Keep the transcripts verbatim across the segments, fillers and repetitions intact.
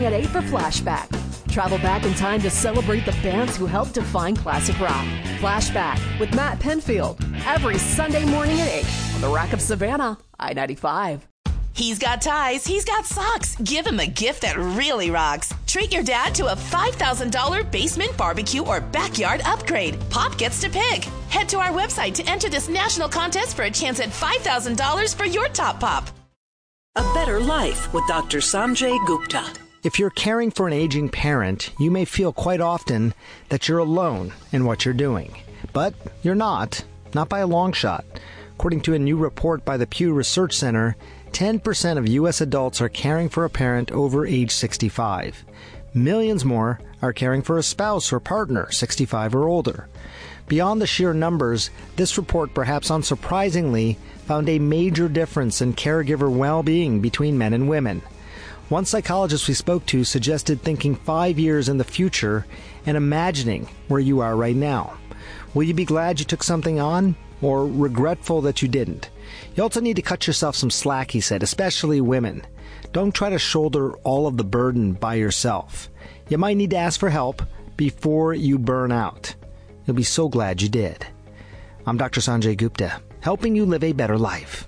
At eight for Flashback. Travel back in time to celebrate the bands who helped define classic rock. Flashback with Matt Penfield. Every Sunday morning at eight on the Rock of Savannah, I ninety-five. He's got ties, he's got socks. Give him a gift that really rocks. Treat your dad to a five thousand dollars basement barbecue or backyard upgrade. Pop gets to pick. Head to our website to enter this national contest for a chance at five thousand dollars for your top pop. A Better Life with Doctor Sanjay Gupta. If you're caring for an aging parent, you may feel quite often that you're alone in what you're doing. But you're not, not by a long shot. According to a new report by the Pew Research Center, ten percent of U S adults are caring for a parent over age sixty-five. Millions more are caring for a spouse or partner, sixty-five or older. Beyond the sheer numbers, this report, perhaps unsurprisingly, found a major difference in caregiver well-being between men and women. One psychologist we spoke to suggested thinking five years in the future and imagining where you are right now. Will you be glad you took something on, or regretful that you didn't? You also need to cut yourself some slack, he said, especially women. Don't try to shoulder all of the burden by yourself. You might need to ask for help before you burn out. You'll be so glad you did. I'm Doctor Sanjay Gupta, helping you live a better life.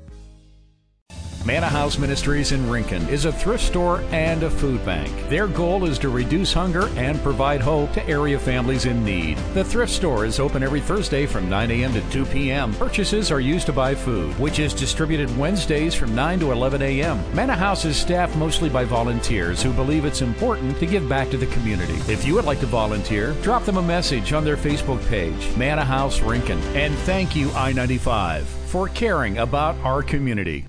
Manna House Ministries in Rincon is a thrift store and a food bank. Their goal is to reduce hunger and provide hope to area families in need. The thrift store is open every Thursday from nine a.m. to two p.m. Purchases are used to buy food, which is distributed Wednesdays from nine to eleven a.m. Manna House is staffed mostly by volunteers who believe it's important to give back to the community. If you would like to volunteer, drop them a message on their Facebook page, Manna House Rincon. And thank you, I ninety-five, for caring about our community.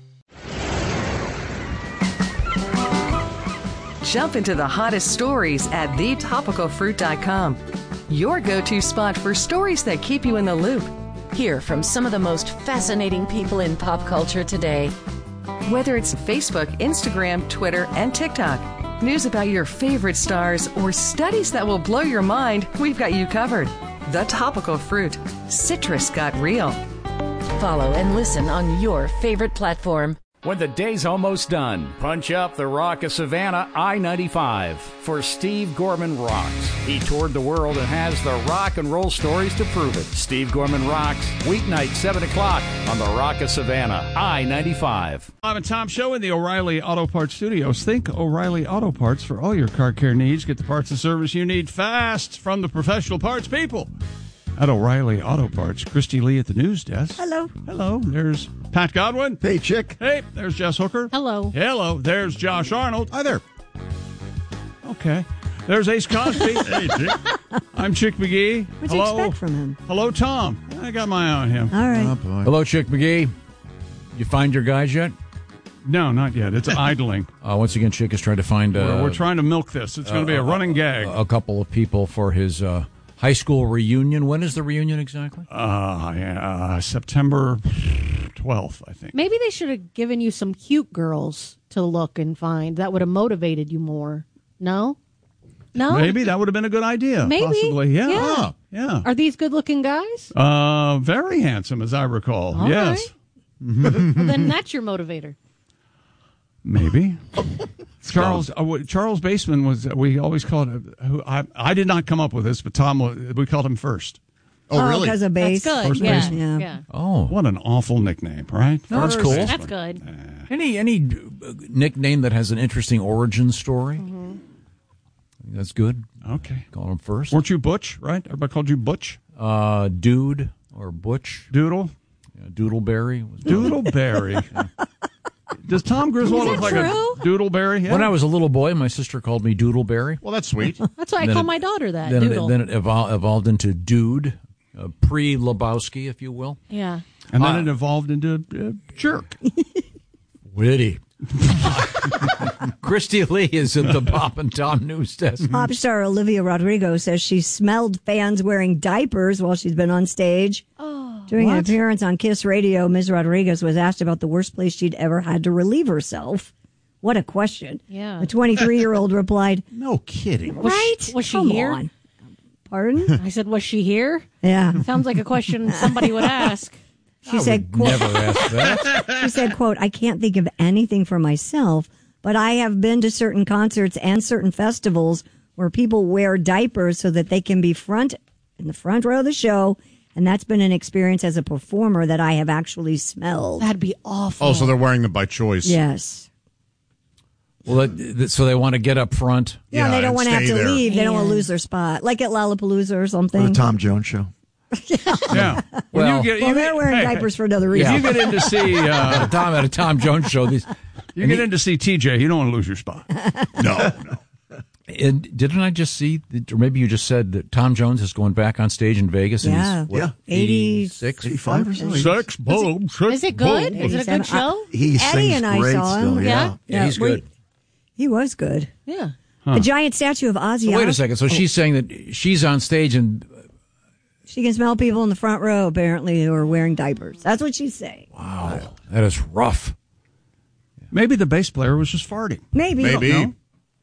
Jump into the hottest stories at the topical fruit dot com. Your go-to spot for stories that keep you in the loop. Hear from some of the most fascinating people in pop culture today. Whether it's Facebook, Instagram, Twitter, and TikTok, news about your favorite stars, or studies that will blow your mind, we've got you covered. The Topical Fruit. Citrus got real. Follow and listen on your favorite platform. When the day's almost done, punch up the Rock of Savannah, I ninety-five, for Steve Gorman Rocks. He toured the world and has the rock and roll stories to prove it. Steve Gorman Rocks, weeknight, seven o'clock on the Rock of Savannah, I ninety-five. I'm a Tom Show in the O'Reilly Auto Parts Studios. Think O'Reilly Auto Parts for all your car care needs. Get the parts and service you need fast from the professional parts people at O'Reilly Auto Parts. Christy Lee at the news desk. Hello. Hello. There's Pat Godwin. Hey, Chick. Hey, there's Jess Hooker. Hello. Hello. There's Josh Arnold. Hi there. Okay. There's Ace Cosby. Hey, Chick. I'm Chick McGee. What'd you expect from him? Hello, Tom. I got my eye on him. All right. Oh, boy. Hello, Chick McGee. You find your guys yet? No, not yet. It's idling. Uh, once again, Chick is trying to find... Uh, we're, we're trying to milk this. It's going to be a running gag. A, a couple of people for his uh, high school reunion. When is the reunion exactly? Uh, yeah, uh, September twelfth, I think. Maybe they should have given you some cute girls to look and find. That would have motivated you more. No? No? Maybe that would have been a good idea. Maybe. Possibly, yeah. Yeah. yeah. Are these good-looking guys? Uh, very handsome, as I recall. All yes. Right. Well, then that's your motivator. Maybe. Charles uh, Charles Baseman was, uh, we always called him, who I, I did not come up with this, but Tom, we called him First. Oh, really? Because of base. That's good. First Yeah. baseman. Yeah. yeah. Oh. What an awful nickname, right? No, that's cool. That's good. Uh, Any any nickname that has an interesting origin story? Mm-hmm. That's good. Okay. Call him First. Weren't you Butch, right? Everybody called you Butch? Uh, Dude or Butch. Doodle? Yeah, Doodleberry. Doodleberry. Does Tom Griswold look like true? a Doodleberry? Yeah. When I was a little boy, my sister called me Doodleberry. Well, that's sweet. That's why I Then call it- my daughter that. Then Doodle. it, then it evol- evolved into Dude, uh, pre-Lebowski, if you will. yeah. And then Uh, it evolved into uh, Jerk. Witty. Christy Lee is at the Pop and Tom news desk. Pop star Olivia Rodrigo says she smelled fans wearing diapers while she's been on stage. Oh, During what? an appearance on Kiss Radio, Miz Rodriguez was asked about the worst place she'd ever had to relieve herself. What a question. Yeah. The twenty-three-year-old replied, No kidding. Was right? she, was she Come here? on. Pardon? I said, was she here? Yeah. Sounds like a question somebody would ask. She said, quote, Never asked that. she said, quote, I can't think of anything for myself, but I have been to certain concerts and certain festivals where people wear diapers so that they can be front in the front row of the show. And that's been an experience as a performer that I have actually smelled. That'd be awful. Oh, so they're wearing them by choice. Yes. Well, that, so they want to get up front. Yeah, Yeah, they don't and want to have stay to there. leave. They don't want to Man. lose their spot, like at Lollapalooza or something. Or the Tom Jones show. Yeah. When Well- you get, well, you they're get- wearing hey, diapers for another If reason. you get in to see, At uh, a Tom at a Tom Jones show. These, you get in to see T J, you don't want to lose your spot. No, no. and didn't I just see, or maybe you just said that Tom Jones is going back on stage in Vegas? And Yeah. he's, what, Yeah. eighty-six? eighty-five or something. Sex, bulb, sex, Is it good? bulb. Is it a good show? He Eddie sings and I great saw him. still. Yeah. Yeah, he's we- good. He was good. Yeah. A giant statue of Ozzy. So wait a Os- second. So she's saying that she's on stage and She can smell people in the front row, apparently, who are wearing diapers. That's what she's saying. wow, that is rough. Maybe the bass player was just farting. Maybe. Maybe. No?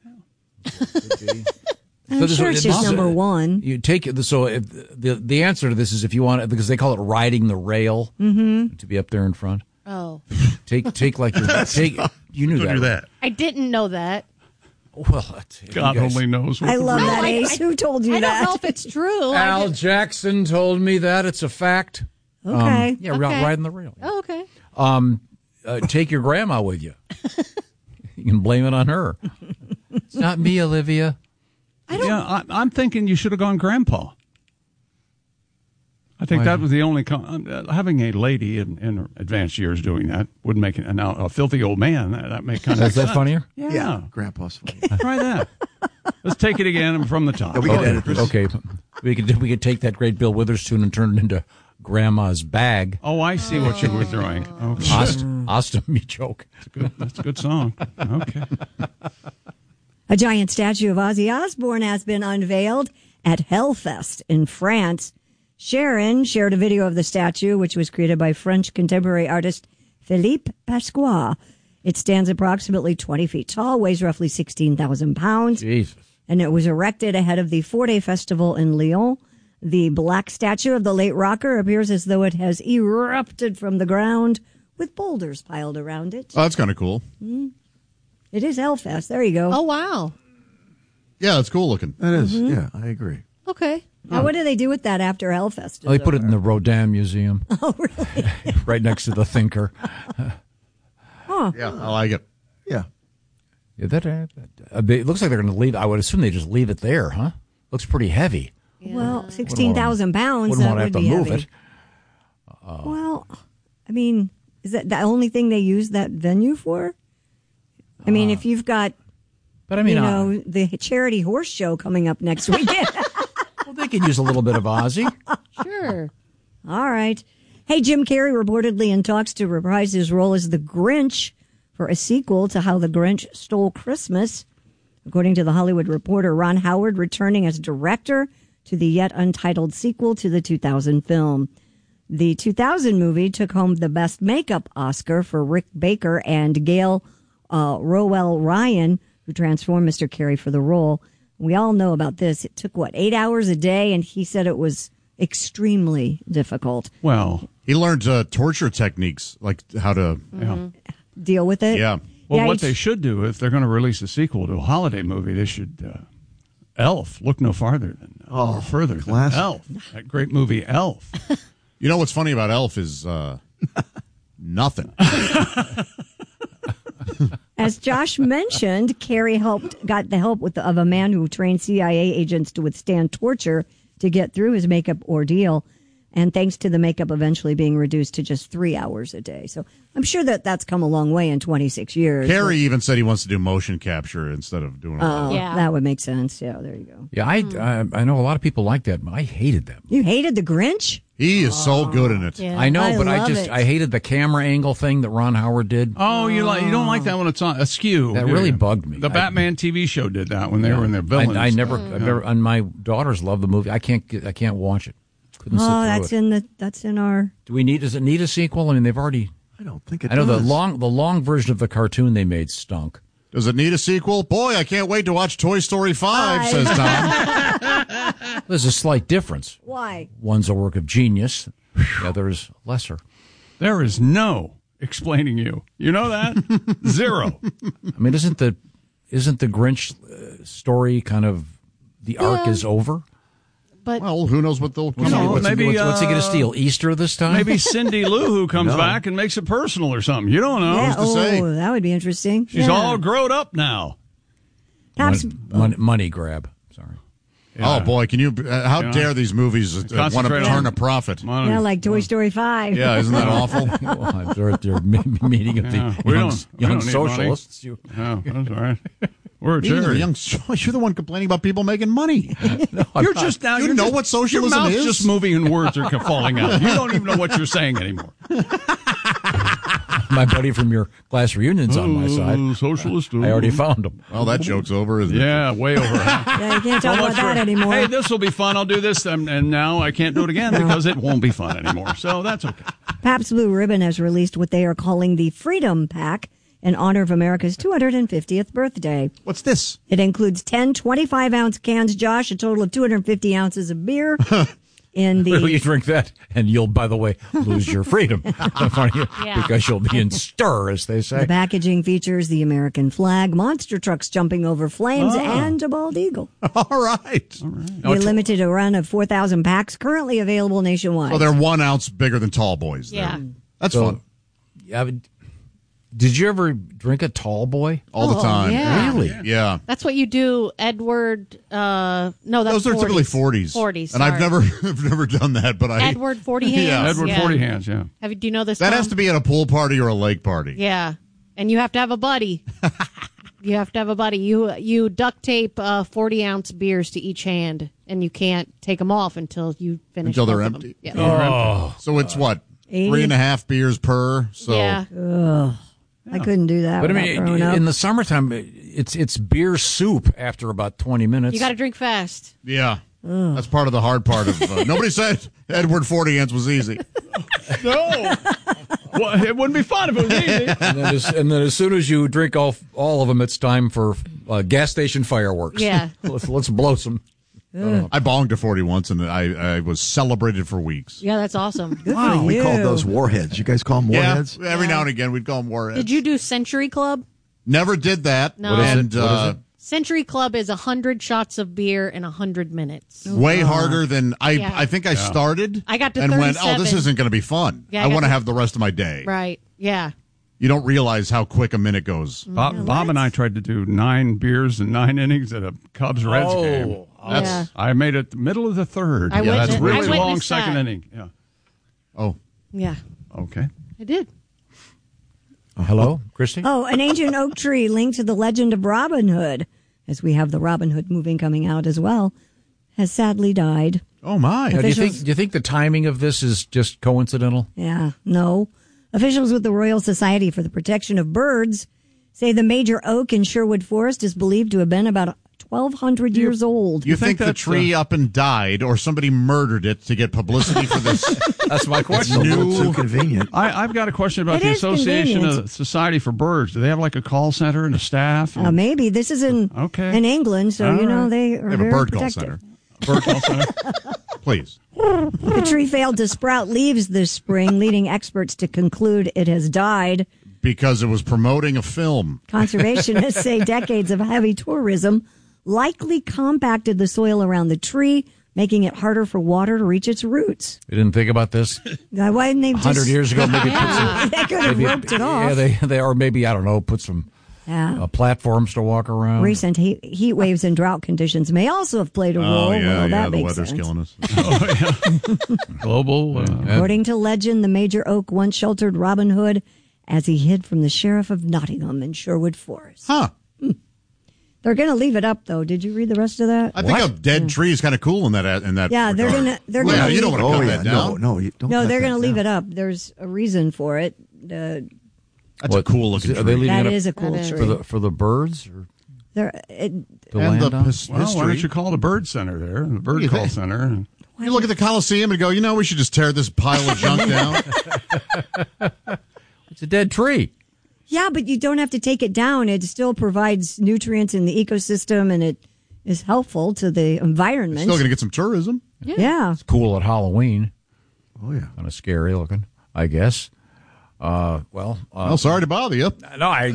I'm So this- sure it's just this- number one. You take it. So if, the the answer to this is if you want it, because they call it riding the rail to be up there in front. Oh. Take take like your take. You knew Don't that. do right? that. I didn't know that. Well, that's- you God guys- only knows. What I the love real- that, I- Ace. I- Who told you I that? don't know if it's true. I Al just- Jackson told me that. It's a fact. Okay. Um, yeah, Okay. riding the rail. Oh, okay. Um, uh, take your grandma with you. You can blame it on her. It's not me, Olivia. Yeah, I, I'm thinking you should have gone grandpa. I think Why? that was the only con- uh, having a lady in, in her advanced years doing that would make it. Now a filthy old man that, that make kind of Is that funnier? Yeah, Yeah. Grandpa's funny. try that. Let's take it again from the top. Yeah, we can Okay, edit this. okay. We could we could take that great Bill Witherspoon and turn it into Grandma's bag. Oh, I see what you were doing. Okay. Ost, ostomy joke. That's, good. That's a good song. Okay. A giant statue of Ozzy Osbourne has been unveiled at Hellfest in France. Sharon shared a video of the statue, which was created by French contemporary artist Philippe Pasqua. It stands approximately twenty feet tall, weighs roughly sixteen thousand pounds, Jesus. and it was erected ahead of the four-day festival in Lyon. The black statue of the late rocker appears as though it has erupted from the ground with boulders piled around it. Oh, that's kind of cool. It is Hellfest. There you go. Oh, wow. Yeah, it's cool looking. That is, Mm-hmm. yeah, I agree. Okay. Now, what do they do with that after Hellfest? is Oh, they put it over? in the Rodin Museum. Oh, really? Right next to the Thinker. Huh. Yeah, I like it. Yeah. Yeah, that, uh, uh, they- it looks like they're going to leave. I would assume they just leave it there, huh? Looks pretty heavy. Well, sixteen thousand pounds. Wouldn't That want to have would to be move heavy. it. Well, I mean, is that the only thing they use that venue for? I mean, if you've got, But I mean, you uh, know, the charity horse show coming up next weekend. well, they could use a little bit of Ozzy. Sure. All right. Hey, Jim Carrey reportedly in talks to reprise his role as the Grinch for a sequel to How the Grinch Stole Christmas. According to the Hollywood Reporter, Ron Howard returning as director to the yet untitled sequel to the two thousand film. The two thousand movie took home the Best Makeup Oscar for Rick Baker and Gail uh, Rowell Ryan, who transformed Mister Carrey for the role. We all know about this. It took, what, eight hours a day? And he said it was extremely difficult. Well, He learned uh, torture techniques, like how to. yeah. Deal with it? Yeah. Well, Yeah, what each- they should do if they're going to release a sequel to a holiday movie, they should uh, Elf. Look no farther than uh, or further classic. than Elf. That great movie Elf. You know what's funny about Elf is uh, nothing. As Josh mentioned, Carrie helped got the help with the, of a man who trained C I A agents to withstand torture to get through his makeup ordeal. And thanks to the makeup eventually being reduced to just three hours a day. So I'm sure that that's come a long way in twenty-six years. Carrie even said he wants to do motion capture instead of doing all Oh, that. Yeah. that would make sense. Yeah, there you go. Yeah, I, I I know a lot of people like that, but I hated that. You hated the Grinch? He is so good in it. Yeah. I know, I but I love just it. I hated the camera angle thing that Ron Howard did. Oh, you like you don't like that when it's on askew. That do really you? bugged me. The I- Batman T V show did that when they were in their I, villains. I never, I've never, and my daughters love the movie. I can't, get, I can't watch it. Couldn't sit Oh, through that's it. in the that's in our Do we need? Does it need a sequel? I mean, they've already. I don't think it I know does. the long, the long version of the cartoon they made stunk. Does it need a sequel? Boy, I can't wait to watch Toy Story five, says Tom. There's a slight difference. Why? One's a work of genius, the other is lesser. There is no explaining you. You know that? Zero. I mean, isn't the isn't the Grinch uh, story kind of the arc Yeah. is over? But Well, who knows what they'll What's, come he, up what's, with. he, what's, what's he going to uh, steal? Easter this time? Maybe Cindy Lou Who comes No. back and makes it personal or something. You don't know. Yeah, to say? oh, that would be interesting. She's Yeah. all grown up now. Perhaps, money, money, money grab. Sorry. Oh, boy, can you? Uh, how Yeah. dare these movies uh, want to Concentrate turn on- a profit? Money. yeah, like Toy Story five. Yeah, isn't that awful? Well, they're at their me- meeting of the Yeah, we young, don't- we young don't need money. socialists. You, Yeah, that's all right. We're a You're the, charity. young, you're the one complaining about people making money. You're just now. You you're know just, what socialism your mouth's is? just moving and words are falling out. You don't even know what you're saying anymore. my buddy from your class reunion's on my side. Oh, socialist. I already found him. Well, that joke's over, isn't it? Yeah, way over. Yeah, you can't talk So about much that for, anymore. Hey, this will be fun. I'll do this, and, and now I can't do it again because it won't be fun anymore. So that's okay. Pabst Blue Ribbon has released what they are calling the Freedom Pack in honor of America's two hundred fiftieth birthday. What's this? It includes ten twenty-five ounce cans, Josh, a total of two hundred fifty ounces of beer. In the Will you drink that, and you'll, by the way, lose your freedom in front of you Yeah. because you'll be in stir, as they say. The packaging features the American flag, monster trucks jumping over flames, Oh. and a bald eagle. All right. They limited a run of four thousand packs, currently available nationwide. So they're one ounce bigger than tall boys. there. Yeah. That's So, fun. yeah, but did you ever drink a tall boy? All the Oh, time. yeah. Really? Yeah. that's what you do, Edward. Uh, no, that's Those are typically forties. forties. And I've sorry. never I've never done that, but I Edward forty hands. Yeah. Edward yeah. Forty Hands, yeah. Have you, do you know this? That Tom? has to be at a pool party or a lake party. Yeah, and you have to have a buddy. You have to have a buddy. You you duct tape uh, forty ounce beers to each hand, and you can't take them off until you finish. Until they're both of them. empty. Yeah. Oh. So it's what? Eighty? Three and a half beers per. So yeah. Ugh. I couldn't do that. But I without mean, throwing up. in the summertime, it's it's beer soup after about twenty minutes. You got to drink fast. yeah. That's part of the hard part of uh, nobody said Edward Forty Hands was easy. No. Well, it wouldn't be fun if it was easy. and, then as, and then as soon as you drink all all of them, it's time for uh, gas station fireworks. Yeah. let's let's blow some. I bonged a forty once and I, I was celebrated for weeks. Yeah, that's awesome. Good for We you. called those warheads. You guys call them warheads? Yeah, every now and again we'd call them warheads. Did you do Century Club? Never did that. No. What is it? And What is uh, it? Century Club is a hundred shots of beer in a hundred minutes. way harder than I. Yeah. I think I started. I got to and went. Oh, this thirty-seven. isn't going to be fun. Yeah, I I got want to to- have the rest of my day. Right. Yeah. You don't realize how quick a minute goes. Bob, Bob and I tried to do nine beers and nine innings at a Cubs Reds Oh. game. That's Yeah. I made it the middle of the third. I yeah, that's witnessed- really I long witnessed second that. inning. Yeah. Oh, Yeah. Okay. I did. Hello, Christy. Oh, an ancient oak tree linked to the legend of Robin Hood, as we have the Robin Hood movie coming out as well, has sadly died. oh my! Now, do you think officials- do you think the timing of this is just coincidental? Yeah, no. Officials with the Royal Society for the Protection of Birds say the major oak in Sherwood Forest is believed to have been about twelve hundred years old. You think, the that's, tree uh, up and died, or somebody murdered it to get publicity for this? That's my It's question. a little New- too convenient. I, I've got a question about It the is Association convenient. of Society for Birds. Do they have like a call center and a staff? Uh, maybe this is in Okay. in England, so All you know right. they are They have a very bird call protective. center. Bird call center? Please. The tree failed to sprout leaves this spring, leading experts to conclude it has died. Because it was promoting a film. Conservationists say decades of heavy tourism likely compacted the soil around the tree, making it harder for water to reach its roots. You didn't think about this Now, why didn't they a just? hundred years ago? Maybe put some, They could have maybe roped it yeah, off. they they or maybe I don't know, put some Yeah. uh, platforms to walk around. Recent heat, heat waves and drought conditions may also have played a role. Oh yeah, well, yeah. that The makes weather's sense. killing us. Global. Uh, According to legend, the major oak once sheltered Robin Hood as he hid from the sheriff of Nottingham in Sherwood Forest. Huh? They're going to leave it up, though. Did you read the rest of that? I think a dead tree is kind of cool in that. In that. Yeah, they're regard. gonna- they're Well, gonna You don't want to oh, cut yeah. that No, down. no. You don't no, cut they're that going to leave down. it up. There's a reason for it. Uh, That's a cool looking Are tree. they leaving that it up is a cool That is. tree. for the for the birds or There, it, to and land the on? his- well, why history. don't you call the Bird Center there, the Bird you Call think? Center? You look at the Coliseum and go, you know, we should just tear this pile of junk down. It's a dead tree. yeah, but you don't have to take it down. It still provides nutrients in the ecosystem, and it is helpful to the environment. Still going to get some tourism. yeah. Cool at Halloween. Oh, yeah. Kind of scary looking, I guess. Uh, well, uh, well, sorry to bother you. No, I.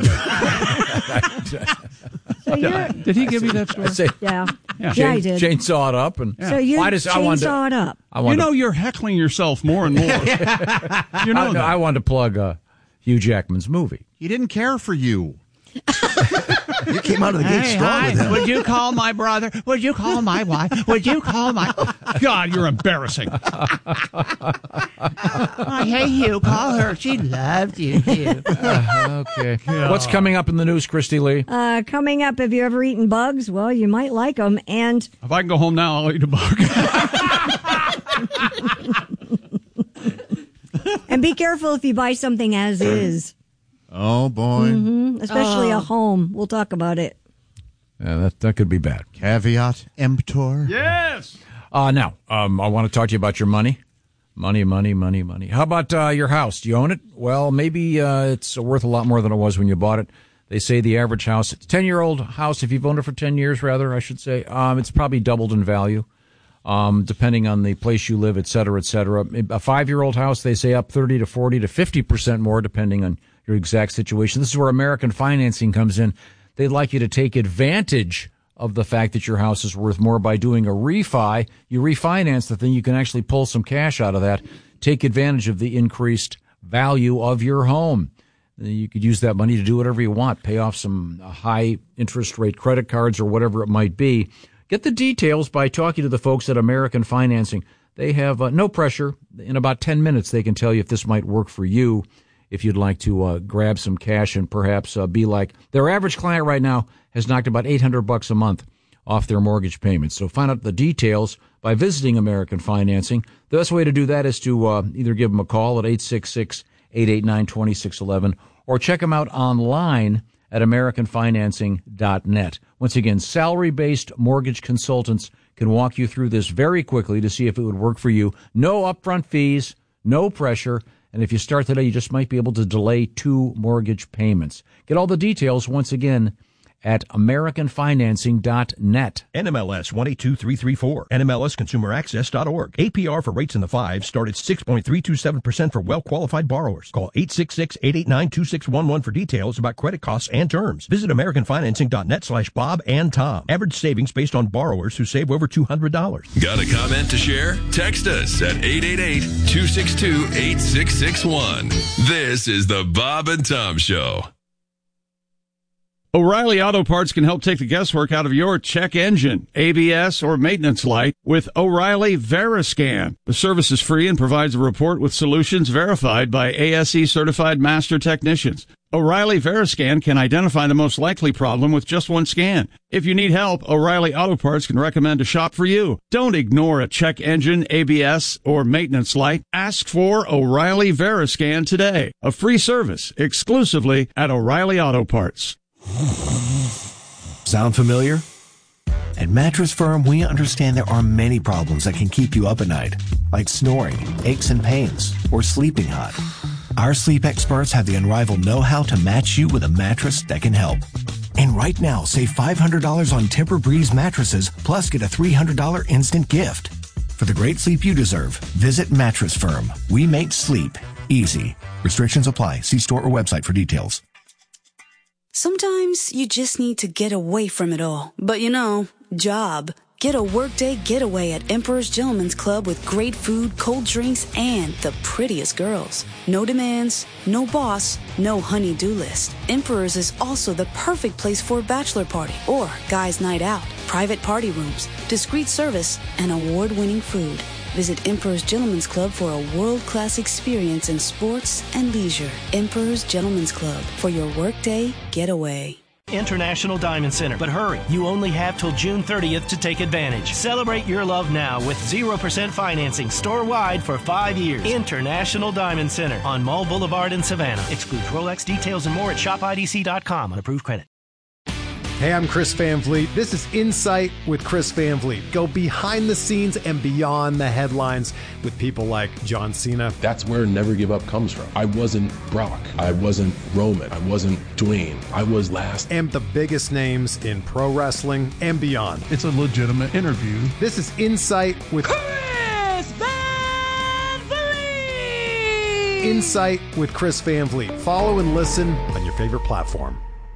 So you're, Did he give you that story? I say, yeah. Yeah. Yeah, I did. Chainsaw it up, and So you Why does, I wanted to, chainsaw it up. I wanted You know to, you're heckling yourself more and more. You know I, that. I wanted to plug uh, Hugh Jackman's movie. He didn't care for you. You came out of the gate Hey, strong hi. with him. Would you call my brother? Would you call my wife? Would you call my... God, you're embarrassing. Oh, hey, Hugh, call her. She loved you, Hugh. Uh, okay. What's coming up in the news, Christy Lee? Uh, coming up, have you ever eaten bugs? Well, you might like them. And If I can go home now, I'll eat a bug. and be careful if you buy something as is. Oh, boy. Mm-hmm. Especially Oh. a home. We'll talk about it. Yeah, that that could be bad. Caveat emptor. Yes. Uh, now, um, I want to talk to you about your money. Money, money, money, money. How about uh, your house? Do you own it? Well, maybe uh, it's worth a lot more than it was when you bought it. They say the average house, it's a ten-year-old house, if you've owned it for ten years, rather, I should say, um, it's probably doubled in value, um, depending on the place you live, et cetera, et cetera. A five-year-old house, they say up thirty to forty to fifty percent more, depending on your exact situation. This is where American Financing comes in. They'd like you to take advantage of the fact that your house is worth more by doing a refi. You refinance the thing, you can actually pull some cash out of that. Take advantage of the increased value of your home. You could use that money to do whatever you want, pay off some high interest rate credit cards or whatever it might be. Get the details by talking to the folks at American Financing. They have uh, no pressure. In about ten minutes, they can tell you if this might work for you, if you'd like to uh, grab some cash and perhaps uh, be like their average client right now has knocked about eight hundred bucks a month off their mortgage payments. So find out the details by visiting American Financing. The best way to do that is to uh, either give them a call at eight six six, eight eight nine, two six one one or check them out online at american financing dot net. Once again, salary-based mortgage consultants can walk you through this very quickly to see if it would work for you. No upfront fees, no pressure. And if you start today, you just might be able to delay two mortgage payments. Get all the details once again at american financing dot net. N M L S one eight two three three four. N M L S consumer access dot org. A P R for rates in the fives start at six point three two seven percent for well-qualified borrowers. Call eight six six, eight eight nine, two six one one for details about credit costs and terms. Visit american financing dot net slash Bob and Tom. Average savings based on borrowers who save over two hundred dollars. Got a comment to share? Text us at eight eight eight, two six two, eight six six one. This is the Bob and Tom Show. O'Reilly Auto Parts can help take the guesswork out of your check engine, A B S, or maintenance light with O'Reilly Veriscan. The service is free and provides a report with solutions verified by A S E certified master technicians. O'Reilly Veriscan can identify the most likely problem with just one scan. If you need help, O'Reilly Auto Parts can recommend a shop for you. Don't ignore a check engine, A B S, or maintenance light. Ask for O'Reilly Veriscan today. A free service exclusively at O'Reilly Auto Parts. Sound familiar? At Mattress Firm, we understand there are many problems that can keep you up at night, like snoring, aches and pains, or sleeping hot. Our sleep experts have the unrivaled know-how to match you with a mattress that can help. And right now, save five hundred dollars on Tempur-Breeze mattresses, plus get a three hundred dollars instant gift. For the great sleep you deserve, visit Mattress Firm. We make sleep easy. Restrictions apply. See store or website for details. Sometimes you just need to get away from it all. But you know, job. Get a workday getaway at Emperor's Gentleman's Club with great food, cold drinks, and the prettiest girls. No demands, no boss, no honey-do list. Emperor's is also the perfect place for a bachelor party or guys' night out. Private party rooms, discreet service, and award-winning food. Visit Emperor's Gentleman's Club for a world-class experience in sports and leisure. Emperor's Gentleman's Club for your workday getaway. International Diamond Center. But hurry, you only have till June thirtieth to take advantage. Celebrate your love now with zero percent financing store-wide for five years. International Diamond Center on Mall Boulevard in Savannah. Excludes Rolex. Details and more at shop I D C dot com on approved credit. Hey, I'm Chris Van Vliet. This is Insight with Chris Van Vliet. Go behind the scenes and beyond the headlines with people like John Cena. That's where Never Give Up comes from. I wasn't Brock. I wasn't Roman. I wasn't Dwayne. I was last. And the biggest names in pro wrestling and beyond. It's a legitimate interview. This is Insight with Chris Van Vliet. Insight with Chris Van Vliet. Follow and listen on your favorite platform.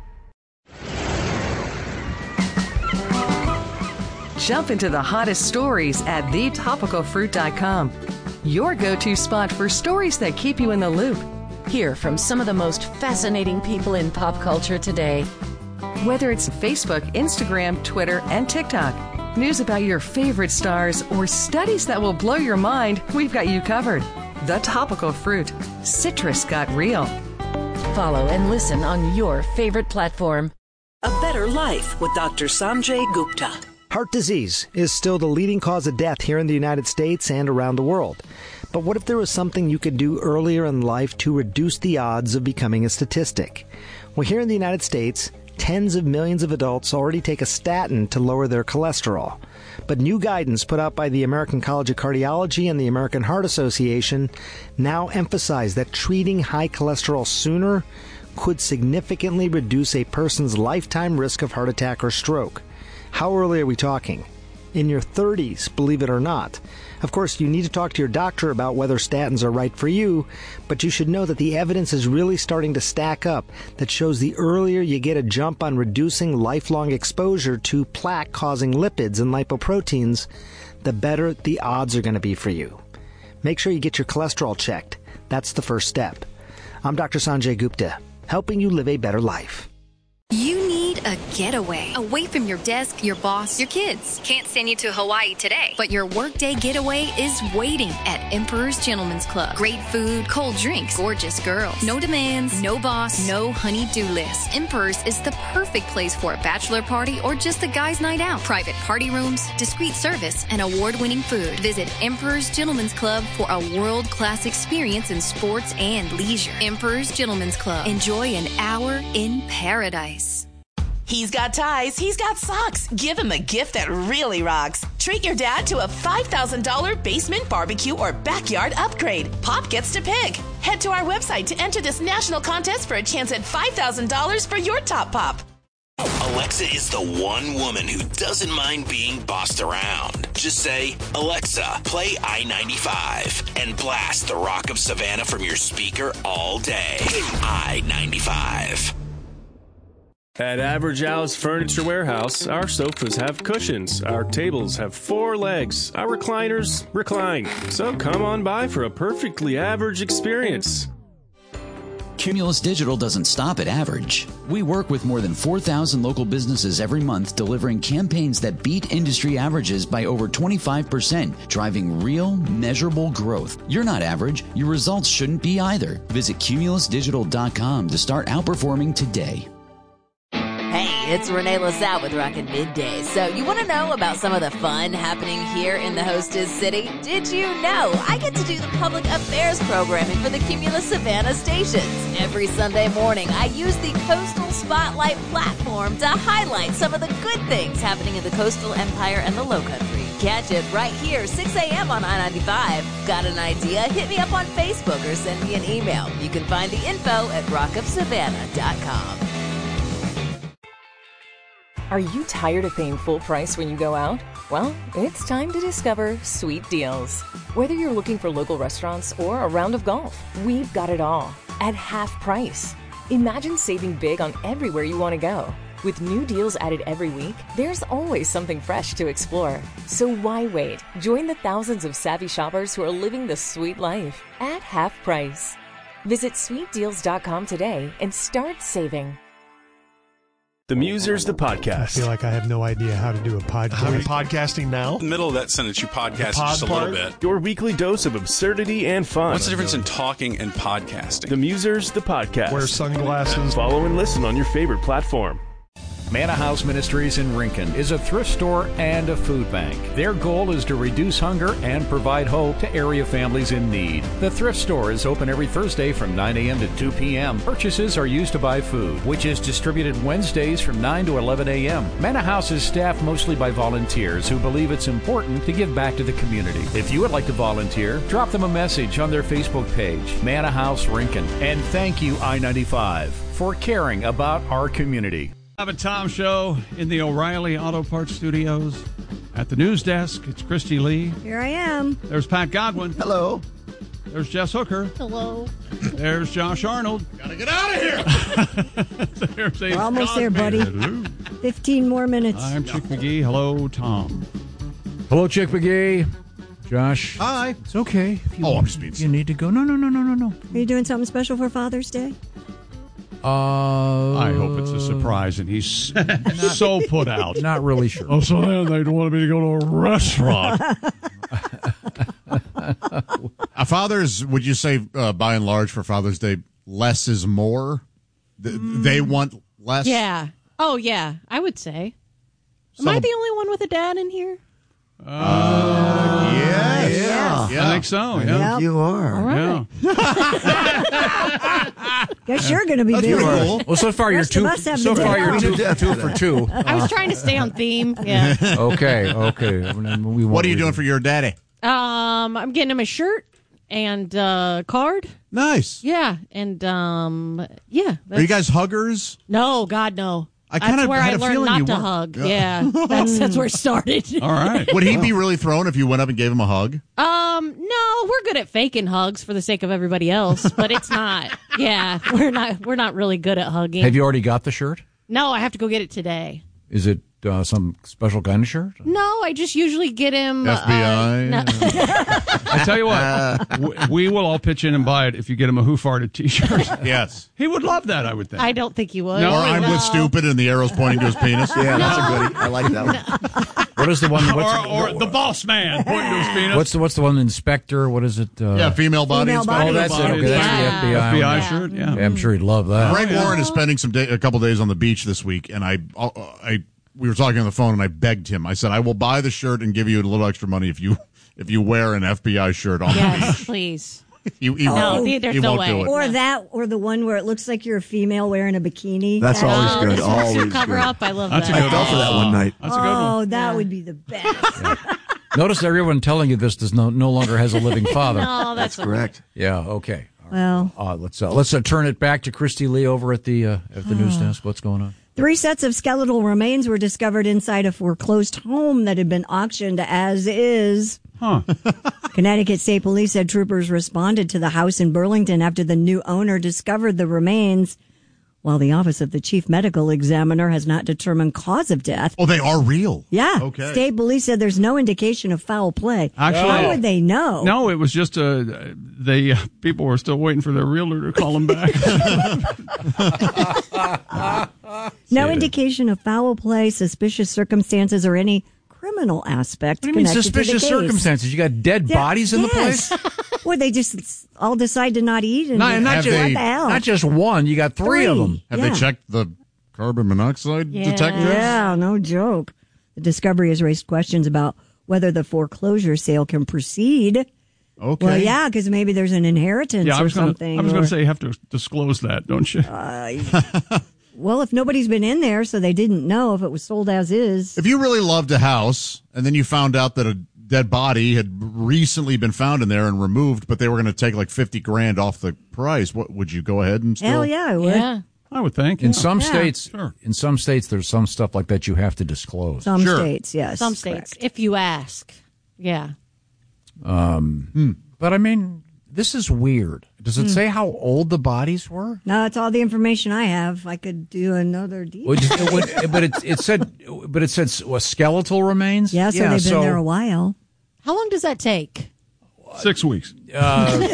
Jump into the hottest stories at the topical fruit dot com. Your go-to spot for stories that keep you in the loop. Hear from some of the most fascinating people in pop culture today. Whether it's Facebook, Instagram, Twitter, and TikTok, news about your favorite stars, or studies that will blow your mind, we've got you covered. The Topical Fruit. Citrus got real. Follow and listen on your favorite platform. A Better Life with Doctor Sanjay Gupta. Heart disease is still the leading cause of death here in the United States and around the world. But what if there was something you could do earlier in life to reduce the odds of becoming a statistic? Well, here in the United States, tens of millions of adults already take a statin to lower their cholesterol. But new guidance put out by the American College of Cardiology and the American Heart Association now emphasize that treating high cholesterol sooner could significantly reduce a person's lifetime risk of heart attack or stroke. How early are we talking? In your thirties, believe it or not. Of course, you need to talk to your doctor about whether statins are right for you, but you should know that the evidence is really starting to stack up that shows the earlier you get a jump on reducing lifelong exposure to plaque-causing lipids and lipoproteins, the better the odds are going to be for you. Make sure you get your cholesterol checked. That's the first step. I'm Doctor Sanjay Gupta, helping you live a better life. You need a getaway away from your desk, your boss, your kids. Can't send you to Hawaii today, but your workday getaway is waiting at Emperor's Gentleman's Club. Great food, cold drinks, gorgeous girls. No demands, no boss, no honey-do list. Emperor's is the perfect place for a bachelor party or just a guy's night out. Private party rooms, discreet service, and award-winning food. Visit Emperor's Gentleman's Club for a world-class experience in sports and leisure. Emperor's Gentleman's Club. Enjoy an hour in paradise. He's got ties, he's got socks. Give him a gift that really rocks. Treat your dad to a five thousand dollars basement barbecue or backyard upgrade. Pop gets to pick. Head to our website to enter this national contest for a chance at five thousand dollars for your top pop. Alexa is the one woman who doesn't mind being bossed around. Just say, Alexa, play I ninety-five and blast the Rock of Savannah from your speaker all day. I ninety-five. At Average Al's Furniture Warehouse, our sofas have cushions, our tables have four legs, our recliners recline. So come on by for a perfectly average experience. Cumulus Digital doesn't stop at average. We work with more than four thousand local businesses every month, delivering campaigns that beat industry averages by over twenty-five percent, driving real, measurable growth. You're not average. Your results shouldn't be either. Visit cumulus digital dot com to start outperforming today. Hey, it's Renee LaSalle with Rockin' Middays. So you want to know about some of the fun happening here in the hostess city? Did you know I get to do the public affairs programming for the Cumulus Savannah stations? Every Sunday morning, I use the Coastal Spotlight platform to highlight some of the good things happening in the coastal empire and the Lowcountry. Catch it right here, six a.m. on I ninety-five. Got an idea? Hit me up on Facebook or send me an email. You can find the info at rock of savannah dot com. Are you tired of paying full price when you go out? Well, it's time to discover Sweet Deals. Whether you're looking for local restaurants or a round of golf, we've got it all at half price. Imagine saving big on everywhere you want to go. With new deals added every week, there's always something fresh to explore. So why wait? Join the thousands of savvy shoppers who are living the sweet life at half price. Visit sweet deals dot com today and start saving. The Musers, the podcast. I feel like I have no idea how to do a podcast. Are we podcasting now? Middle of that sentence, you podcast pod just a part? little bit. Your weekly dose of absurdity and fun. What's the difference in talking and podcasting? The Musers, the podcast. Wear sunglasses. Follow and listen on your favorite platform. Manna House Ministries in Rincon is a thrift store and a food bank. Their goal is to reduce hunger and provide hope to area families in need. The thrift store is open every Thursday from nine a.m. to two p.m. Purchases are used to buy food, which is distributed Wednesdays from nine to eleven a.m. Manna House is staffed mostly by volunteers who believe it's important to give back to the community. If you would like to volunteer, drop them a message on their Facebook page, Manna House Rincon. And thank you, I ninety-five, for caring about our community. Bob and Tom Show in the O'Reilly Auto Parts Studios. At the news desk, it's Christy Lee. Here I am. There's Pat Godwin. Hello. There's Jess Hooker. Hello. There's Josh Arnold. Gotta get out of here. There's We're almost there, buddy. Hello. Fifteen more minutes. I'm Chick McGee. Hello, Tom. Hello, Chick McGee. Josh. Hi. It's okay. If you, Oh, I'm just being You need to go. No, no, no, no, no, no. Are you doing something special for Father's Day? Uh, I hope it's a surprise, and he's so put out. Not really sure. Oh, so they wanted me to go to a restaurant. Uh, fathers, would you say, uh, by and large, for Father's Day, less is more? Th- They want less? Yeah. Oh, yeah. I would say. Am I the only one with a dad in here? Uh, yes. Yeah. Yeah. I think so, I yeah. think you are. All right. Guess you're going to be That's busy. pretty cool. Well, so far you're Rest of two. us have So the far day you're off. two, two for two. I was trying to stay on theme. Yeah. Okay, okay. We What are you doing for your daddy? Um, I'm getting him a shirt and uh card. Nice. Yeah, and um, yeah. Are you guys huggers? No, God, no. I kinda That's where had I a learned feeling not you to were. hug. Yeah. Yeah, that's that's where it started. All right. Would he be really thrown if you went up and gave him a hug? Um, no, we're good at faking hugs for the sake of everybody else, but it's not. Yeah, we're not. We're not really good at hugging. Have you already got the shirt? No, I have to go get it today. Is it uh, some special kind of shirt? No, I just usually get him F B I. Uh, no. I tell you what, w- we will all pitch in and buy it if you get him a Who Farted t-shirt. Yes. He would love that, I would think. I don't think you would. No, Or I'm No. with stupid and the arrow's pointing to his penis. Yeah, that's a goodie. I like that one. What is the one? What's, or, or the boss man pointing to his penis. what's the what's the one? Inspector. What is it? Uh, Yeah, female body Female inspector. body Oh, that's it. Okay, that's Yeah. the F B I. F B I one. shirt, yeah. Yeah, I'm sure he'd love that. Greg Warren is spending some day, a couple days on the beach this week, and I, uh, I, we were talking on the phone, and I begged him. I said, "I will buy the shirt and give you a little extra money if you, if you wear an F B I shirt on the Yes, beach." please. He, he No, won't. the- there's he no won't way. do it. Or that, or the one where it looks like you're a female wearing a bikini. That's That- always Oh, good. the swimsuit Always cover good. up. I love That's a that. good I fell for that one night. That's a good Oh, one. that Yeah. would be the best. Notice everyone telling you this does no no longer has a living father. No, that's, Correct. Yeah. Okay. Well, Uh, let's uh, let's uh, turn it back to Christy Lee over at the uh, at the news desk. What's going on? three sets of skeletal remains were discovered inside a foreclosed home that had been auctioned as is. Huh. Connecticut State Police said troopers responded to the house in Burlington after the new owner discovered the remains, while the Office of the Chief Medical Examiner has not determined cause of death. Oh, they are real. Yeah. Okay. State police said there's no indication of foul play. Actually- How would they know? No, it was just uh, they uh, people were still waiting for their realtor to call them back. No indication of foul play, suspicious circumstances, or any criminal aspect. What do you mean connected to the suspicious case. circumstances? You got dead Yeah, bodies in the yes. place. Well, they just all decide to not eat, and Not, not Have just they- what the hell? not just one. You got three, of them. Have Yeah. they checked the carbon monoxide Yeah. detectors? Yeah, no joke. The discovery has raised questions about whether the foreclosure sale can proceed. Okay. Well, yeah, because maybe there's an inheritance yeah, I or was gonna, something. I was going or- to say you have to disclose that, don't you? well, if nobody's been in there, so they didn't know if it was sold as is. If you really loved a house and then you found out that a dead body had recently been found in there and removed, but they were going to take like fifty grand off the price, what would you go ahead and still? Hell yeah, I would. Yeah. I would think. In yeah. some Yeah. states, Sure. in some states, there's some stuff like that you have to disclose. Some Sure. states, yes. Some states, if you ask. Yeah. Um, But I mean, this is weird. Does it Hmm. say how old the bodies were? No, it's all the information I have. I could do another deal. Would- it would- but it, it said, but it said what, skeletal remains. Yeah, so they've been there a while. How long does that take? Six weeks. Uh,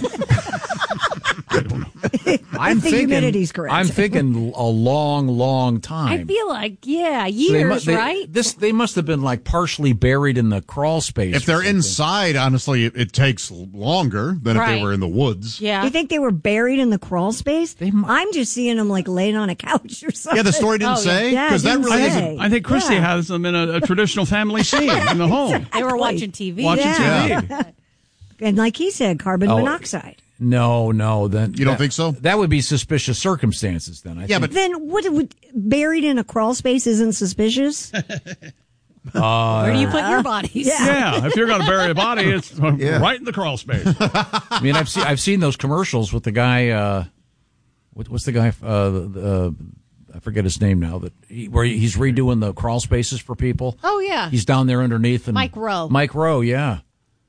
I'm the thinking, humidity's correct. I'm thinking a long, long time. I feel like, yeah, So they years, mu- they- right? This they must have been like partially buried in the crawl space. If they're inside, honestly, it, it takes longer than if Right. they were in the woods. Yeah. You think they were buried in the crawl space? I'm just seeing them like laying on a couch or something. Yeah, the story didn't Oh, say, Yeah, 'cause it that didn't really say. isn't- I think Christy Yeah. has them in a, a traditional family scene in the home. They were watching T V. Watching Yeah. T V. And like he said, carbon Oh, monoxide. No, no. Then You don't that- think so? That would be suspicious circumstances. Then I Yeah, think. Then what would buried in a crawl space isn't suspicious? Uh, Where do you put your bodies? Yeah, if you're going to bury a body, it's uh, Yeah. right in the crawl space. I mean, I've seen I've seen those commercials with the guy. Uh, what, what's the guy? Uh, the, uh, I forget his name now. That he, where he's redoing the crawl spaces for people. Oh, yeah. He's down there underneath. And Mike Rowe. Mike Rowe, yeah.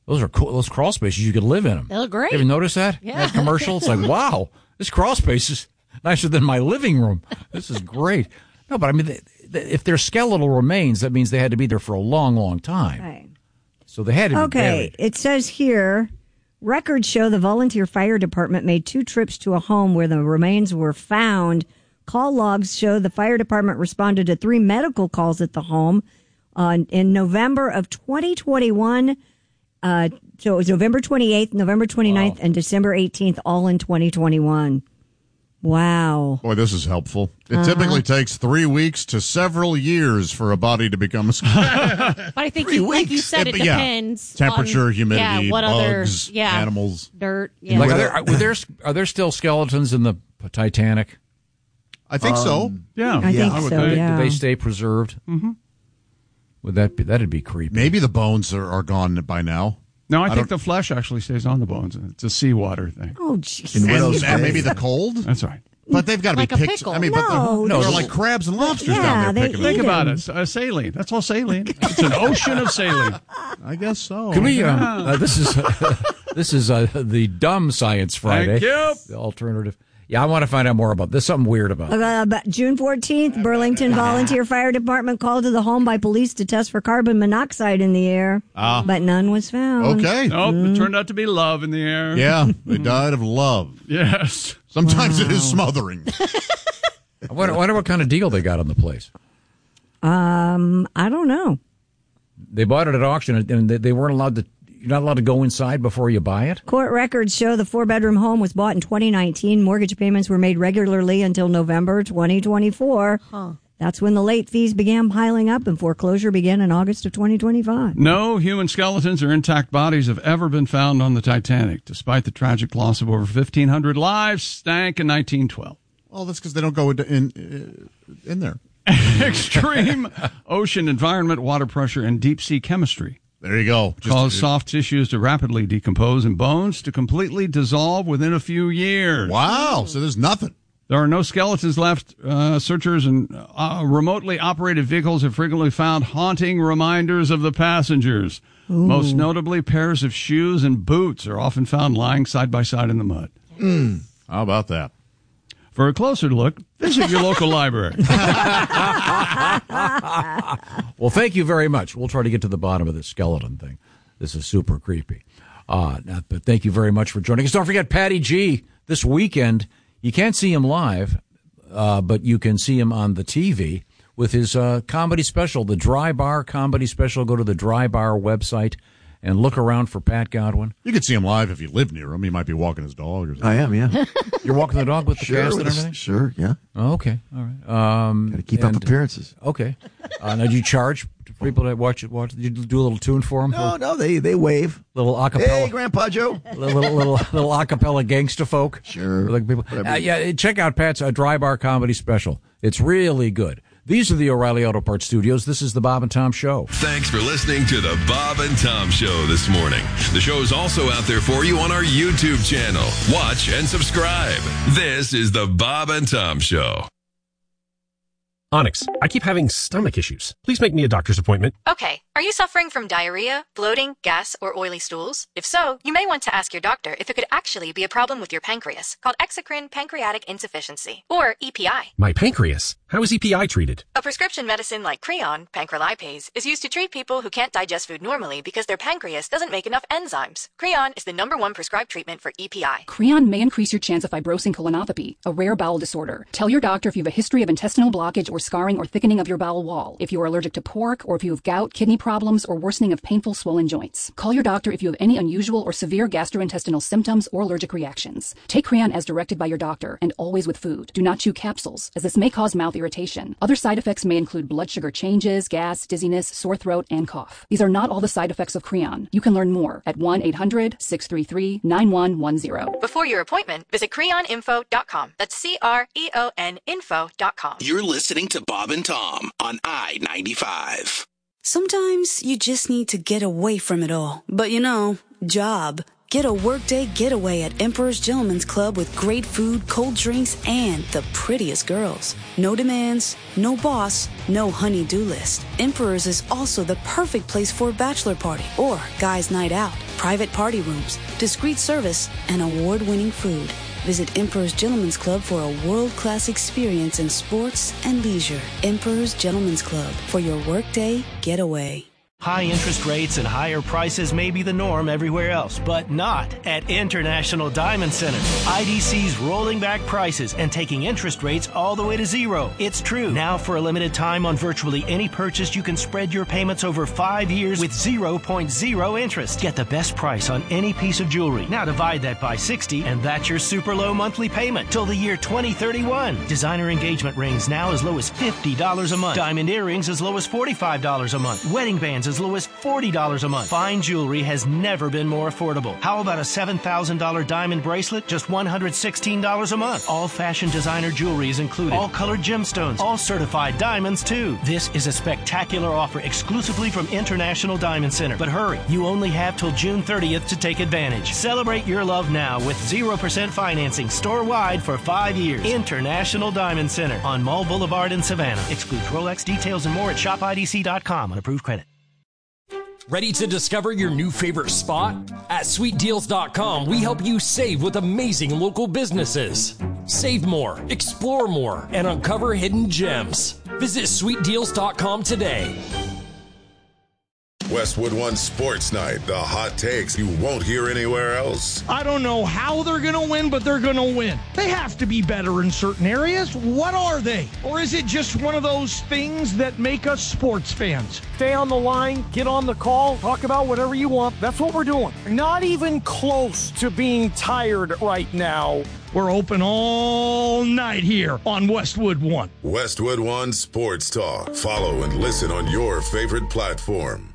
Those are cool. Those crawl spaces, you could live in them. They look great. You ever notice that? Yeah. That commercial? It's like, wow, this crawl space is nicer than my living room. This is great. No, but I mean, they, they, if they're skeletal remains, that means they had to be there for a long, long time. Right. So they had to be Okay, buried. it says here, records show the volunteer fire department made two trips to a home where the remains were found. Call logs show the fire department responded to three medical calls at the home uh, in November of twenty twenty-one. Uh, so it was November twenty-eighth, November twenty-ninth, wow. and December eighteenth, all in twenty twenty-one. Wow. Boy, this is helpful. It Uh-huh. typically takes three weeks to several years for a body to become a skeleton. But I think, you, like you said, it, It- yeah. depends. Temperature, on, humidity, yeah, what bugs, other, yeah, animals. dirt. Yeah. Like, are there, are, there, are there still skeletons in the Titanic? I think so. Um, Yeah. I think I would so, think. yeah. Do they stay preserved? Mm-hmm. Would that be, that'd be creepy. Maybe the bones are, are gone by now. No, I, I think don't- the flesh actually stays on the bones. It's a seawater thing. Oh, jeez. And, Widow's and Bay. maybe the cold? That's right. But they've got to Like be a picked. pickle. I mean, but No, they're, they- they're like crabs and lobsters Yeah, down there they picking eat Think them. about them. it. A saline. That's all saline. It's an ocean of saline. I guess so. Can we? Um, uh, this is this is uh, the dumb science Friday. Thank you. The alternative. Yeah, I want to find out more about. There's something weird about. it. Uh, but June fourteenth, Burlington Volunteer Fire Department called to the home by police to test for carbon monoxide in the air, Ah. but none was found. Okay. Nope, it turned out to be love in the air. Yeah, they died of love. Yes. Sometimes it is smothering. I wonder, wonder what kind of deal they got on the place. Um, I don't know. They bought it at auction, and they, they weren't allowed to. You're not allowed to go inside before you buy it. Court records show the four-bedroom home was bought in twenty nineteen. Mortgage payments were made regularly until November twenty twenty-four. Huh. That's when the late fees began piling up, and foreclosure began in August of twenty twenty-five. No human skeletons or intact bodies have ever been found on the Titanic, despite the tragic loss of over fifteen hundred lives. Stank in nineteen twelve. Well, that's because they don't go into, in uh, in there. Extreme ocean environment, water pressure, and deep sea chemistry There you go. Just- cause soft tissues to rapidly decompose and bones to completely dissolve within a few years. Wow. So there's nothing. There are no skeletons left. Uh, searchers and uh, remotely operated vehicles have frequently found haunting reminders of the passengers. Ooh. Most notably, pairs of shoes and boots are often found lying side by side in the mud. Mm. How about that? For a closer look, visit your local library. Well, thank you very much. We'll try to get to the bottom of this skeleton thing. This is super creepy. Uh, now, but thank you very much for joining us. Don't forget Patty G this weekend. You can't see him live, uh, but you can see him on the T V with his uh, comedy special, the Dry Bar Comedy Special. Go to the Dry Bar website and look around for Pat Godwin. You could see him live if you live near him. He might be walking his dog or something. I am, yeah. You're walking the dog with the Sure, cast with and a- everything? sure, yeah. Oh, okay, all right. Um, Got to keep up and- appearances. Okay. Uh, now, do you charge people that watch it? Watch? Did you do a little tune for them? No, no, they they wave. Little acapella. Hey, Grandpa Joe. little little little, little acapella gangsta folk. Sure. Like people. Uh, yeah, check out Pat's uh, Dry Bar Comedy Special. It's really good. These are the O'Reilly Auto Parts Studios. This is the Bob and Tom Show. Thanks for listening to the Bob and Tom Show this morning. The show is also out there for you on our YouTube channel. Watch and subscribe. This is the Bob and Tom Show. Onyx, I keep having stomach issues. Please make me a doctor's appointment. Okay, are you suffering from diarrhea, bloating, gas, or oily stools? If so, you may want to ask your doctor if it could actually be a problem with your pancreas, called exocrine pancreatic insufficiency, or E P I. My pancreas. How is E P I treated? A prescription medicine like Creon, pancrelipase, is used to treat people who can't digest food normally because their pancreas doesn't make enough enzymes. Creon is the number one prescribed treatment for E P I. Creon may increase your chance of fibrosing colonopathy, a rare bowel disorder. Tell your doctor if you have a history of intestinal blockage or scarring or thickening of your bowel wall, if you are allergic to pork, or if you have gout, kidney problems, or worsening of painful swollen joints. Call your doctor if you have any unusual or severe gastrointestinal symptoms or allergic reactions. Take Creon as directed by your doctor, and always with food. Do not chew capsules, as this may cause mouth irritation. Other side effects may include blood sugar changes, gas, dizziness, sore throat, and cough. These are not all the side effects of Creon. You can learn more at one eight hundred six three three nine one one zero. Before your appointment, visit creon info dot com. That's C R E O N info dot com. You're listening to Bob and Tom on I ninety-five. Sometimes you just need to get away from it all. But you know, job. Get a workday getaway at Emperor's Gentleman's Club with great food, cold drinks, and the prettiest girls. No demands, no boss, no honey-do list. Emperor's is also the perfect place for a bachelor party or guys' night out. private party rooms, discreet service, and award-winning food. Visit Emperor's Gentlemen's Club for a world-class experience in sports and leisure. Emperor's Gentlemen's Club for your workday getaway. High interest rates and higher prices may be the norm everywhere else, but not at International Diamond Center. I D C's rolling back prices and taking interest rates all the way to zero. It's true. Now for a limited time on virtually any purchase, you can spread your payments over five years with zero point zero interest. Get the best price on any piece of jewelry. Now divide that by sixty, and that's your super low monthly payment till the year twenty thirty-one. Designer engagement rings now as low as fifty dollars a month. Diamond earrings as low as forty-five dollars a month. Wedding bands as low as forty dollars a month. Fine jewelry has never been more affordable. How about a seven thousand dollars diamond bracelet? Just one hundred sixteen dollars a month. All fashion designer jewelry is included. All colored gemstones. All certified diamonds, too. This is a spectacular offer exclusively from International Diamond Center. But hurry, you only have till June thirtieth to take advantage. Celebrate your love now with zero percent financing store-wide for five years. International Diamond Center on Mall Boulevard in Savannah. Excludes Rolex. Details and more at shop I D C dot com on approved credit. Ready to discover your new favorite spot? At sweet deals dot com, we help you save with amazing local businesses. Save more, explore more, and uncover hidden gems. Visit sweet deals dot com today. Westwood One Sports Night, the hot takes you won't hear anywhere else. I don't know how they're going to win, but they're going to win. They have to be better in certain areas. What are they? Or is it just one of those things that make us sports fans? Stay on the line, get on the call, talk about whatever you want. That's what we're doing. Not even close to being tired right now. We're open all night here on Westwood One. Westwood One Sports Talk. Follow and listen on your favorite platform.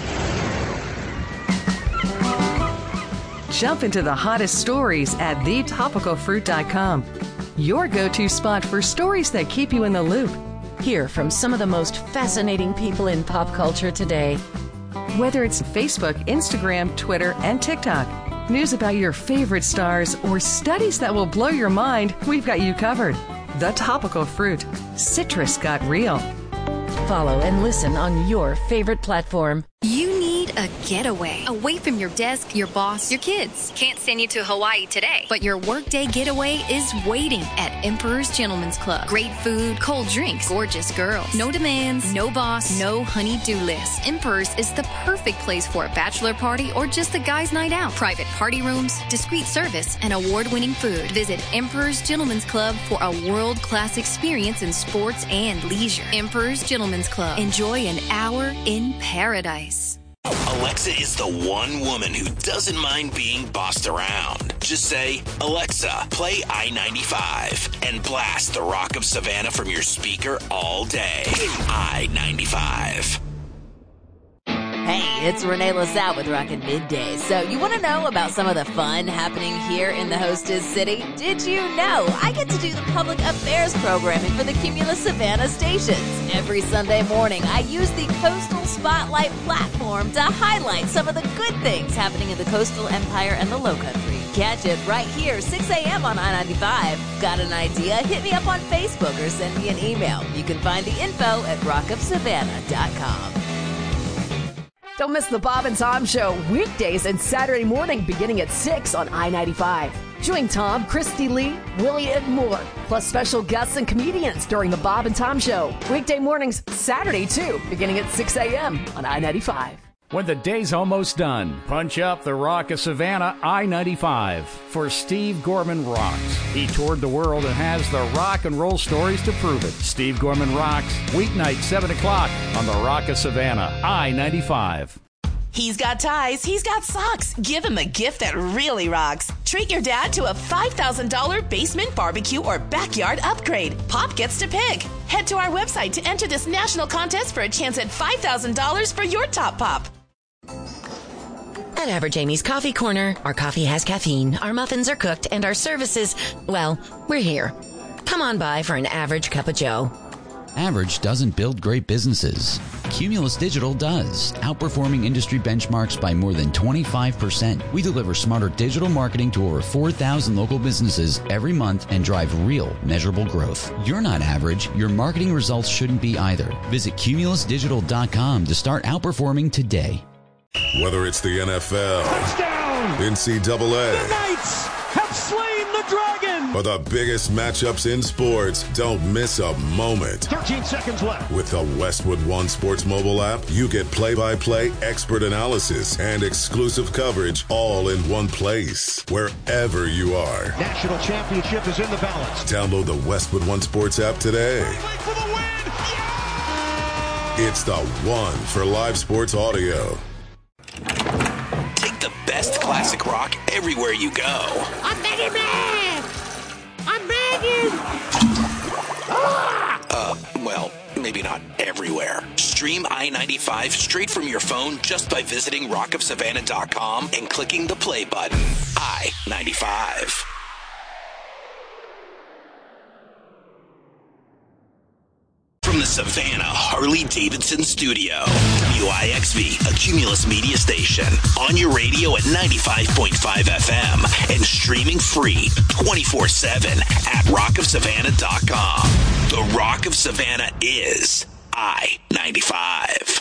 Jump into the hottest stories at the topical fruit dot com. Your go-to spot for stories that keep you in the loop. Hear from some of the most fascinating people in pop culture today. Whether it's Facebook, Instagram, Twitter, and TikTok, news about your favorite stars, or studies that will blow your mind, we've got you covered. The Topical Fruit. Citrus got real. Follow and listen on your favorite platform. You need a getaway. Away from your desk, your boss, your kids. Can't send you to Hawaii today, but your workday getaway is waiting at Emperor's Gentlemen's Club. Great food, cold drinks, gorgeous girls. No demands, no boss, no honey-do list. Emperor's is the perfect place for a bachelor party or just a guy's night out. Private party rooms, discreet service, and award-winning food. Visit Emperor's Gentlemen's Club for a world-class experience in sports and leisure. Emperor's Gentlemen's Club. Enjoy an hour in paradise. Alexa is the one woman who doesn't mind being bossed around. Just say, Alexa, play I ninety-five and blast the Rock of Savannah from your speaker all day. I ninety-five. Hey, it's Renee LaSalle with Rockin' Midday. So you want to know about some of the fun happening here in the hostess city? Did you know I get to do the public affairs programming for the Cumulus Savannah stations? Every Sunday morning, I use the Coastal Spotlight platform to highlight some of the good things happening in the coastal empire and the Lowcountry. Catch it right here, six a.m. on I ninety-five. Got an idea? Hit me up on Facebook or send me an email. You can find the info at rock of savannah dot com. Don't miss the Bob and Tom Show weekdays and Saturday morning beginning at six on I ninety-five. Join Tom, Christy Lee, Willie, and more, plus special guests and comedians during the Bob and Tom Show. Weekday mornings, Saturday too, beginning at six a.m. on I ninety-five. When the day's almost done, punch up the Rock of Savannah I ninety-five for Steve Gorman Rocks. He toured the world and has the rock and roll stories to prove it. Steve Gorman Rocks, weeknight seven o'clock on the Rock of Savannah I ninety-five. He's got ties, he's got socks. Give him a gift that really rocks. Treat your dad to a five thousand dollars basement barbecue or backyard upgrade. Pop gets to pick. Head to our website to enter this national contest for a chance at five thousand dollars for your top pop. At Average Amy's Coffee Corner, our coffee has caffeine, our muffins are cooked, and our services, well, we're here. Come on by for an average cup of joe. Average doesn't build great businesses. Cumulus Digital does, outperforming industry benchmarks by more than twenty-five percent. We deliver smarter digital marketing to over four thousand local businesses every month and drive real, measurable growth. You're not average. Your marketing results shouldn't be either. Visit cumulus digital dot com to start outperforming today. Whether it's the N F L, touchdown, N C double A, the Knights have slain the dragon, or the biggest matchups in sports, don't miss a moment. thirteen seconds left. With the Westwood One Sports mobile app, you get play-by-play expert analysis and exclusive coverage all in one place, wherever you are. National championship is in the balance. Download the Westwood One Sports app today. For the win! It's the one for live sports audio. Take the best classic rock everywhere you go. I'm begging, man! I'm begging! Uh, well, maybe not everywhere. Stream I ninety-five straight from your phone just by visiting rock of savannah dot com and clicking the play button. I ninety-five. From the Savannah Harley-Davidson studio, W I X V, a Cumulus media station, on your radio at ninety-five point five F M and streaming free twenty-four seven at rock of savannah dot com. The Rock of Savannah is I ninety-five.